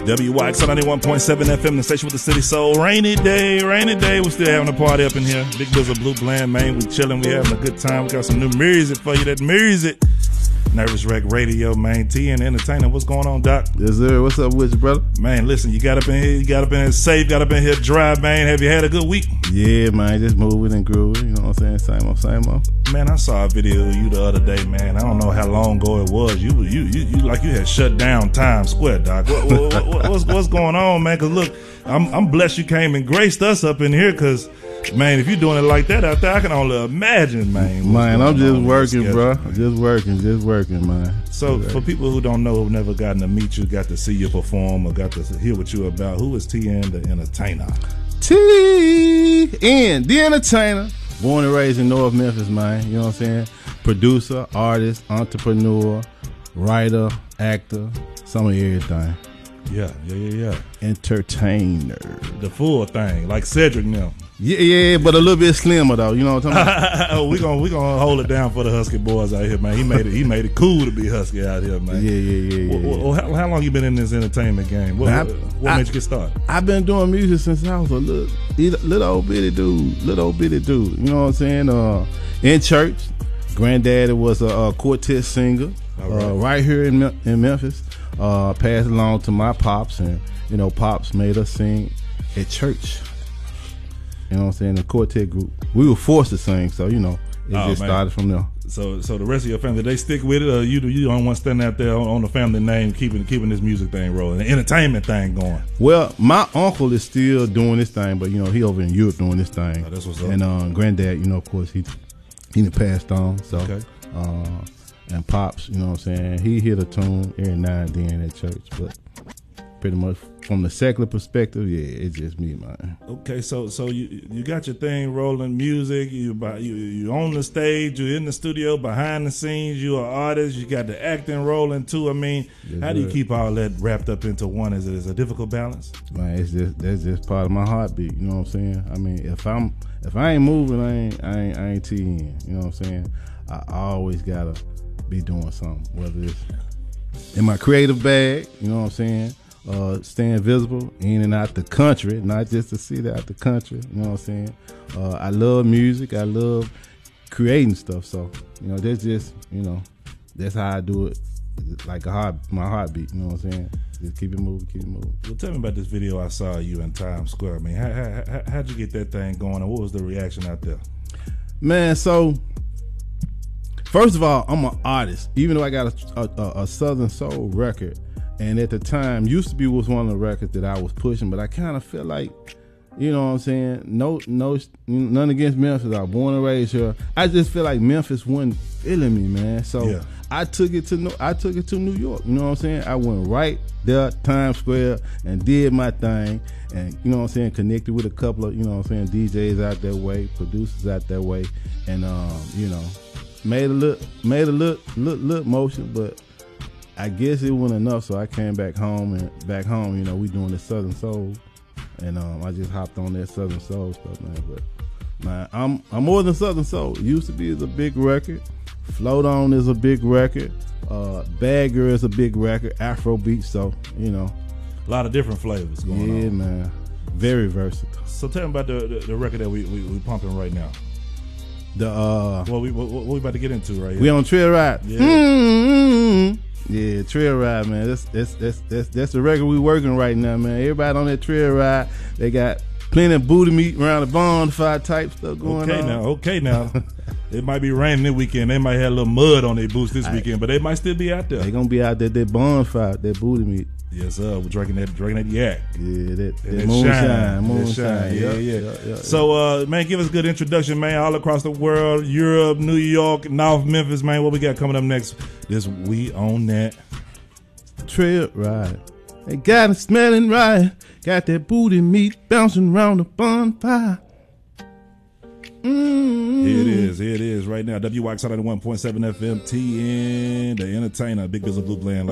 WYX 91.7 FM, the station with the city soul. Rainy day. We still having a party up in here. Big Bizzle Blue Bland, man. We chilling. We having a good time. We got some new music for you. That music. Nervous Wreck Radio, man. T and Entertainer. What's going on, Doc? Yes, sir. What's up with you, brother? Man, listen, you got up in here. You got up in here safe. Got up in here dry, man. Have you had a good week? Yeah, man. Just moving and grooving. You know what I'm saying? Same old. Man, I saw a video of you the other day, man. I don't know how long ago it was. You like you had shut down Times Square, Doc. What's going on, man? Cause look, I'm blessed you came and graced us up in here, cause man, if you're doing it like that out there, I can only imagine, man. Man, I'm just working, bro. Just working, man. So for people who don't know, who've never gotten to meet you, got to see you perform, or got to hear what you about, who is TN the Entertainer? TN the Entertainer. Born and raised in North Memphis, man. You know what I'm saying? Producer, artist, entrepreneur, writer, actor, some of everything. Yeah. Entertainer. The full thing, like Cedric now. Yeah, but a little bit slimmer though. You know what I'm talking about? we gonna hold it down for the Husky boys out here, man. He made it cool to be Husky out here, man. Yeah. Well, how long you been in this entertainment game? What made you get started? I've been doing music since I was a little old bitty dude. You know what I'm saying? In church, granddaddy was a quartet singer, right here in Memphis. Passed along to my pops, and you know, pops made us sing at church. You know what I'm saying? The quartet group. We were forced to sing, so you know, it started from there. So the rest of your family, they stick with it, or you don't want to stand out there on the family name, keeping this music thing rolling, the entertainment thing going? Well, my uncle is still doing this thing, but you know, he over in Europe doing this thing. Oh, that's what's up. And granddad, you know, of course, he passed on. So, okay. And pops, you know what I'm saying, he hit a tune every now and then at church, but pretty much from the secular perspective, yeah, it's just me, man. Okay, so you got your thing rolling, music. You on the stage, you're in the studio, behind the scenes. You're an artist. You got the acting rolling too. I mean, how do you keep all that wrapped up into one? Is it a difficult balance? Man, that's just part of my heartbeat. You know what I'm saying? I mean, if I ain't moving, I ain't TN. You know what I'm saying? I always gotta be doing something, whether it's in my creative bag. You know what I'm saying? Staying visible in and out the country, not just the city, out the country. You know what I'm saying? I love music. I love creating stuff. So, you know, that's just, you know, that's how I do it, like my heartbeat. You know what I'm saying? Just keep it moving. Well, tell me about this video I saw you in Times Square. I mean, how'd you get that thing going, and what was the reaction out there? Man, so first of all, I'm an artist. Even though I got a Southern Soul record, and at the time, Used to Be was one of the records that I was pushing, but I kind of feel like, you know what I'm saying, none against Memphis. I was born and raised here. I just feel like Memphis wasn't feeling me, man. So yeah. I took it to New York. You know what I'm saying? I went right there, Times Square, and did my thing. And you know what I'm saying, connected with a couple of, you know what I'm saying, DJs out that way, producers out that way, and you know, made a little motion, but I guess it wasn't enough, so I came back home, you know, we doing the Southern Soul, and I just hopped on that Southern Soul stuff, man. But man, I'm more than Southern Soul. Used to Be is a big record, Float On is a big record, Bad Girl is a big record, Afrobeat, so you know, a lot of different flavors going on. Yeah, man, very versatile. So tell me about the record that we pumping right now. What we about to get into right here? We on Trail Ride. Yeah. Mm-hmm. Yeah, Trail Ride, man. That's the record we working right now, man. Everybody on that Trail Ride, they got plenty of booty meat around the bonfire type stuff going on. Okay now. It might be raining this weekend. They might have a little mud on their boots this weekend, but they might still be out there. They gonna be out there, that bonfire, that booty meat. Yes, sir. We're drinking that yak. Yeah, that moonshine. Yeah. So, man, give us a good introduction, man. All across the world, Europe, New York, North Memphis, man. What we got coming up next? This We Own That Trail Ride. They got it smelling right. Got that booty meat bouncing around the bonfire. Here it is right now. WYX 91.7 FM, TN, the Entertainer, Big Bizzle Blue Bland.